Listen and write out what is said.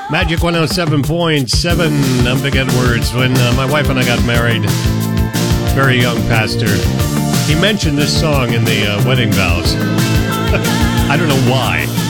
Magic 107.7. I'm Big Edwards. When my wife and I got married, very young pastor, he mentioned this song in the wedding vows. I don't know why.